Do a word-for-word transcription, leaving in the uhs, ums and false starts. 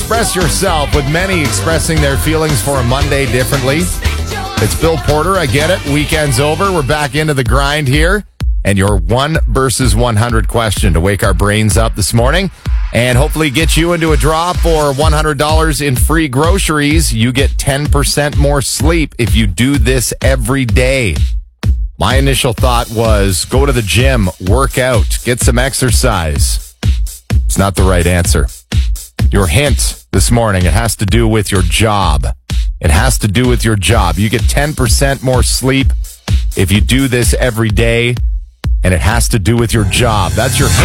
express yourself, with many expressing their feelings for a Monday differently. It's Bill Porter. I get it. Weekend's over. We're back into the grind here. And your one versus one hundred question to wake our brains up this morning and hopefully get you into a draw for one hundred dollars in free groceries. You get ten percent more sleep if you do this every day. My initial thought was go to the gym, work out, get some exercise. It's not the right answer. Your hint this morning, it has to do with your job. It has to do with your job. You get ten percent more sleep if you do this every day, and it has to do with your job. That's your hint.